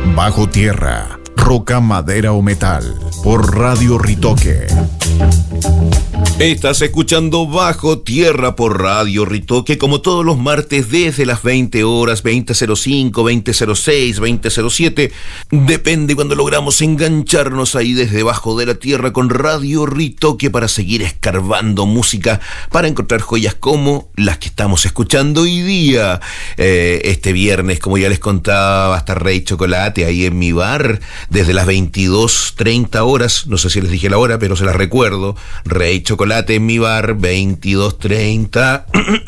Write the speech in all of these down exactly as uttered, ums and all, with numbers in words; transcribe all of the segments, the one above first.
Bajo tierra, roca, madera o metal, por Radio Ritoque. Estás escuchando Bajo Tierra por Radio Ritoque, como todos los martes desde las veinte horas, veinte cero cinco, veinte cero seis, veinte cero siete. Depende cuando logramos engancharnos ahí desde Bajo de la Tierra con Radio Ritoque para seguir escarbando música, para encontrar joyas como las que estamos escuchando hoy día. Eh, este viernes, como ya les contaba, va a estar Rey Chocolate ahí en mi bar desde las veintidós treinta horas. No sé si les dije la hora, pero se las recuerdo. Rey Chocolate en mi bar, veintidós treinta.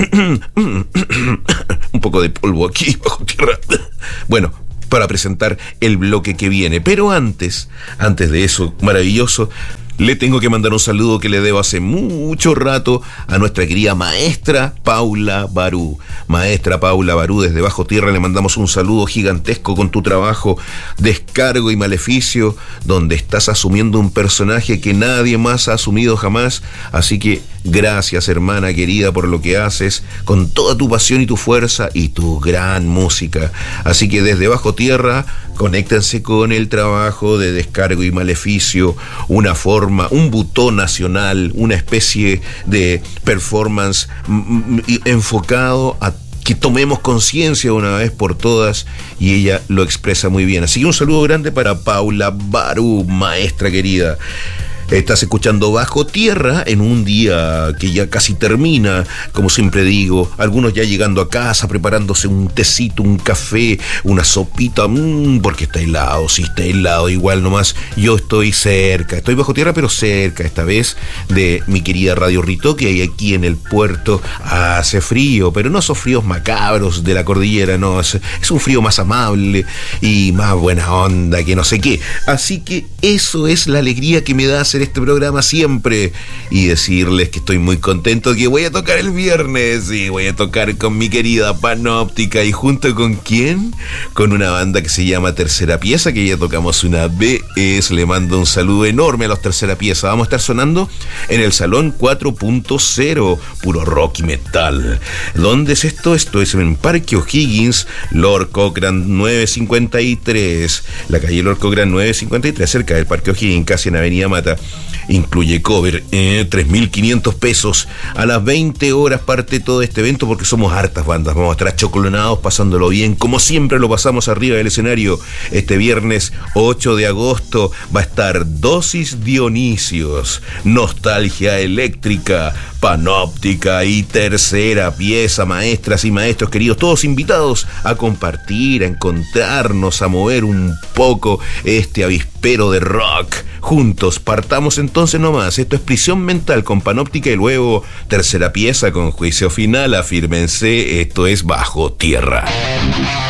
Un poco de polvo aquí bajo tierra. Bueno, para presentar el bloque que viene. Pero antes, antes de eso, maravilloso, le tengo que mandar un saludo que le debo hace mucho rato a nuestra querida maestra Paula Barú. Maestra Paula Barú, desde Bajo Tierra le mandamos un saludo gigantesco con tu trabajo Descargo y Maleficio, donde estás asumiendo un personaje que nadie más ha asumido jamás. Así que gracias, hermana querida, por lo que haces, con toda tu pasión y tu fuerza y tu gran música. Así que desde Bajo Tierra, conéctense con el trabajo de Descargo y Maleficio, una forma, un butón nacional, una especie de performance m- m- enfocado a que tomemos conciencia una vez por todas, y ella lo expresa muy bien. Así que un saludo grande para Paula Barú, maestra querida. Estás escuchando Bajo Tierra en un día que ya casi termina, como siempre digo, algunos ya llegando a casa, preparándose un tecito, un café, una sopita, mmm, porque está helado, sí está helado, igual nomás. Yo estoy cerca, estoy bajo tierra, pero cerca esta vez de mi querida Radio Ritoque, y aquí en el puerto hace frío, pero no esos fríos macabros de la cordillera, no, es, es un frío más amable y más buena onda que no sé qué. Así que eso es la alegría que me da hacer este programa siempre, y decirles que estoy muy contento que voy a tocar el viernes, y voy a tocar con mi querida Panóptica, y junto con ¿quién? Con una banda que se llama Tercera Pieza, que ya tocamos una vez. Le mando un saludo enorme a los Tercera Pieza. Vamos a estar sonando en el Salón cuatro punto cero, puro rock y metal. ¿Dónde es esto? Esto es en Parque O'Higgins, Lord Cochrane nueve cincuenta y tres, la calle Lord Cochrane nueve cincuenta y tres, cerca del Parque O'Higgins, casi en Avenida Mata. Incluye cover, eh, tres mil quinientos pesos. A las veinte horas parte todo este evento, porque somos hartas bandas. Vamos a estar achocolonados, pasándolo bien, como siempre lo pasamos arriba del escenario. Este viernes ocho de agosto va a estar Dosis Dionisios, Nostalgia Eléctrica, Panóptica y Tercera Pieza. Maestras y maestros queridos, todos invitados a compartir, a encontrarnos, a mover un poco este avispero de rock. Juntos, partamos entonces nomás. Esto es Prisión Mental con Panóptica, y luego Tercera Pieza con Juicio Final. Afírmense, esto es Bajo Tierra.